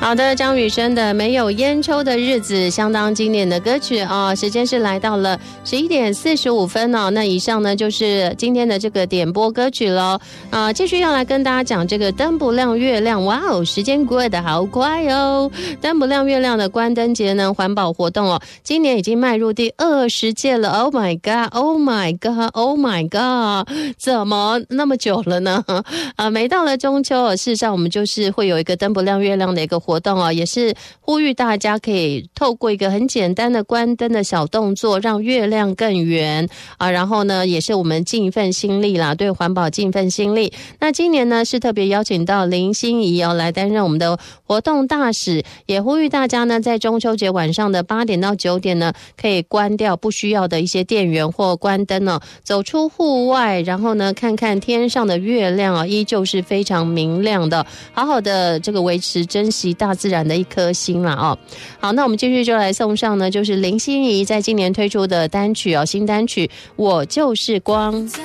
好的，张雨生的《没有烟抽的日子》相当经典的歌曲啊，时间是来到了11点45分哦。那以上呢就是今天的这个点播歌曲咯。继续要来跟大家讲这个灯不亮月亮，哇哦，时间过得好快哦！灯不亮月亮的关灯节呢，环保活动哦，今年已经迈入第20届了。Oh my god! Oh my god! Oh my god! 怎么那么久了呢？每到了中秋事实上我们就是会有一个灯不亮月亮的一个活动哦，也是呼吁大家可以透过一个很简单的关灯的小动作，让月亮更圆啊。然后呢，也是我们尽一份心力啦，对环保尽一份心力。那今年呢，是特别邀请到林心怡哦来担任我们的活动大使，也呼吁大家呢，在中秋节晚上的8点到9点呢，可以关掉不需要的一些电源或关灯哦，走出户外，然后呢，看看天上的月亮啊，依旧是非常明亮的，好好的这个维持珍惜大自然的一颗心啦哦。好，那我们继续就来送上呢，就是林心怡在今年推出的单曲哦，新单曲《我就是光》。